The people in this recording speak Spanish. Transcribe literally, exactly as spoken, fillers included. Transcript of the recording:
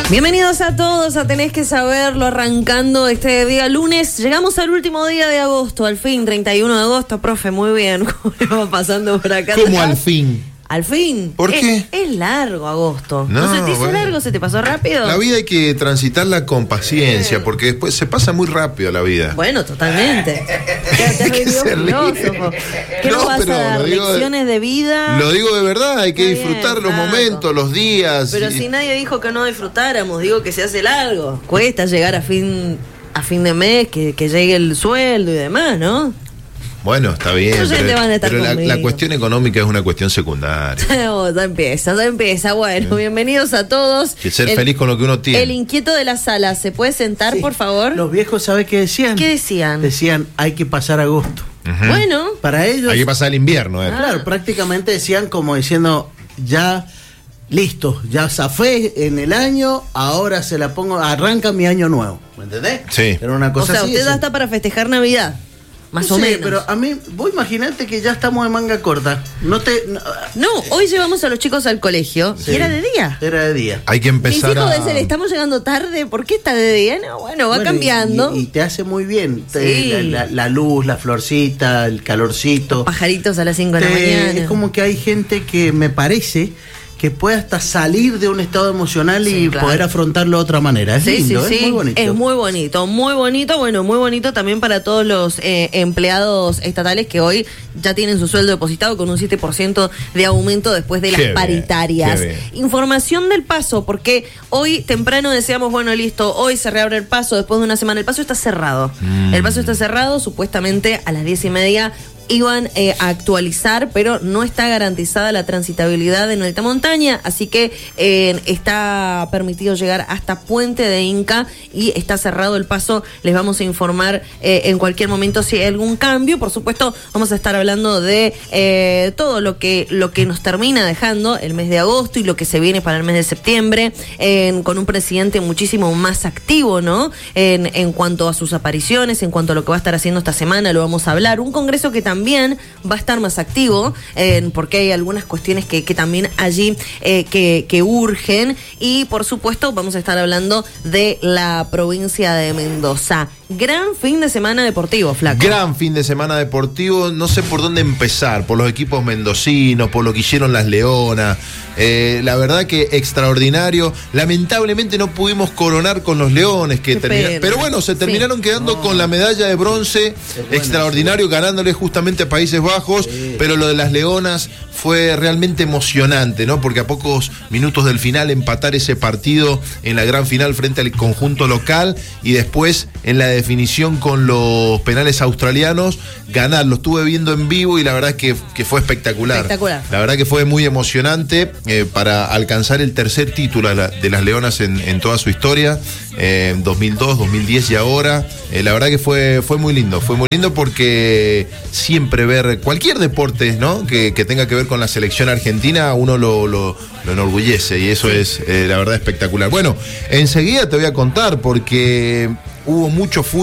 Bienvenidos a todos a Tenés que Saberlo, arrancando este día lunes. Llegamos al último día de agosto, al fin, treinta y uno de agosto. Profe, muy bien, ¿cómo le va pasando por acá? ¿Cómo al fin? Al fin. ¿Por es, qué? Es largo agosto. No, ¿No se te hizo bueno. largo? ¿Se te pasó rápido? La vida hay que transitarla con paciencia, porque después se pasa muy rápido la vida. Bueno, totalmente. Te que dio se filósofo. ¿Qué No, nos vas pero a dar? lo digo de- ¿Lecciones de vida? Lo digo de verdad, hay que Está disfrutar bien, los claro. momentos, los días. Pero y- si nadie dijo que no disfrutáramos, digo que se hace largo. Cuesta llegar a fin a fin de mes, que, que llegue el sueldo y demás, ¿no? Bueno, está bien, Los oyentes pero, van a estar pero la, conmigo. la cuestión económica es una cuestión secundaria. Oh, ya empieza, ya empieza. Bueno, bienvenidos a todos. Que ser El- feliz con lo que uno tiene. El inquieto de la sala, ¿se puede sentar, Sí. por favor? Los viejos, ¿sabe qué decían? ¿Qué decían? Decían, hay que pasar agosto. Ujú. Bueno, Para ellos, Hay que pasar el invierno, ¿eh? Ah. claro, prácticamente decían como diciendo, ya listo, ya zafé en el año, ahora se la pongo, arranca mi año nuevo. ¿Me entendés? Sí. Era una o cosa sea, así. usted ya decían. está para festejar Navidad, más No o sé, menos. pero a mí, vos imaginate que ya estamos de manga corta. No te. no- No, hoy llevamos a los chicos al colegio Sí. y era de día. Era de día. Hay que Mis empezar hijos a... dicen, estamos llegando tarde, ¿por qué está de día? No, bueno, va Bueno, cambiando. Y, y te hace muy bien. Te- Sí. la, la- la luz, la florcita, el calorcito. Pajaritos a las cinco de la Te- mañana. Es como que hay gente que me parece que puede hasta salir de un estado emocional Sí, y claro. poder afrontarlo de otra manera. Es Sí, lindo, sí, es sí. muy bonito. Es muy bonito, muy bonito, bueno, muy bonito también para todos los eh, empleados estatales que hoy ya tienen su sueldo depositado con un siete por ciento de aumento después de las Qué bien, paritarias. qué bien. Información del paso, porque hoy temprano decíamos, bueno, listo, hoy se reabre el paso después de una semana. El paso está cerrado. Mm. El paso está cerrado, supuestamente a las diez y media iban eh, a actualizar, pero no está garantizada la transitabilidad en alta montaña, así que eh, está permitido llegar hasta Puente de Inca y está cerrado el paso. Les vamos a informar eh, en cualquier momento si hay algún cambio. Por supuesto, vamos a estar hablando de eh, todo lo que, lo que nos termina dejando el mes de agosto y lo que se viene para el mes de septiembre, eh, con un presidente muchísimo más activo, ¿no? En, en cuanto a sus apariciones, en cuanto a lo que va a estar haciendo esta semana, lo vamos a hablar. Un congreso que también va a estar más activo, eh, porque hay algunas cuestiones que, que también allí eh, que, que urgen. Y por supuesto vamos a estar hablando de la provincia de Mendoza. Gran fin de semana deportivo, Flaco. Gran fin de semana deportivo, no sé por dónde empezar, por los equipos mendocinos, por lo que hicieron las Leonas, eh, la verdad que extraordinario. Lamentablemente no pudimos coronar con los Leones, que Qué termina- pena. pero bueno, se terminaron Sí. quedando No. con la medalla de bronce, bueno, extraordinario, ganándole justamente a Países Bajos, Sí. pero lo de las Leonas fue realmente emocionante, ¿no? Porque a pocos minutos del final empatar ese partido en la gran final frente al conjunto local y después en la definición con los penales australianos, ganar. Lo estuve viendo en vivo y la verdad es que, que fue espectacular. Espectacular. La verdad que fue muy emocionante eh, para alcanzar el tercer título de, la- de las Leonas en, en toda su historia, eh, dos mil dos, dos mil diez y ahora. Eh, la verdad que fue, fue muy lindo, fue muy lindo porque siempre ver cualquier deporte, ¿no? que, que tenga que ver con la selección argentina, uno lo, lo, lo enorgullece y eso es eh, la verdad espectacular. Bueno, enseguida te voy a contar porque hubo mucho fútbol.